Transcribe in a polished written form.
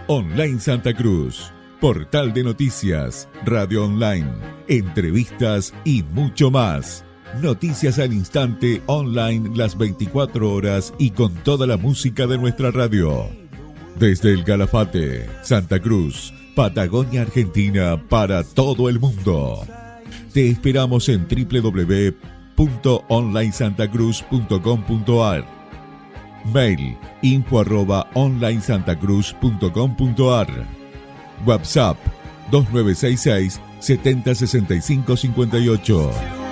Online Santa Cruz, portal de noticias, radio online, entrevistas y mucho más. Noticias al instante, online las 24 horas y con toda la música de nuestra radio. Desde el Calafate, Santa Cruz, Patagonia, Argentina, para todo el mundo. Te esperamos en www.onlinesantacruz.com.ar. Mail info@onlinesantacruz.com.ar. WhatsApp 2966 706558.